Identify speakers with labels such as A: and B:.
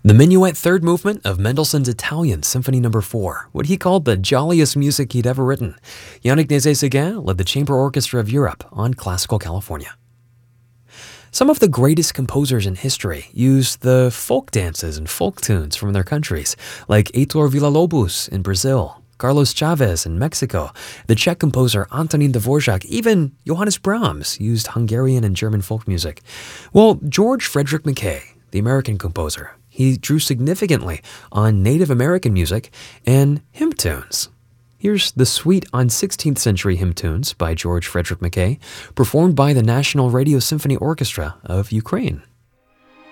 A: The Minuet third movement of Mendelssohn's Italian Symphony No. 4, what he called the jolliest music he'd ever written. Yannick Nézet-Séguin led the Chamber Orchestra of Europe on Classical California. Some of the greatest composers in history used the folk dances and folk tunes from their countries, like Heitor Villa-Lobos in Brazil, Carlos Chavez in Mexico, the Czech composer Antonín Dvořák, even Johannes Brahms used Hungarian and German folk music. Well, George Frederick Mackay, the American composer, he drew significantly on Native American music and hymn tunes. Here's the suite on 16th century hymn tunes by George Frederick Mackay, performed by the National Radio Symphony Orchestra of Ukraine.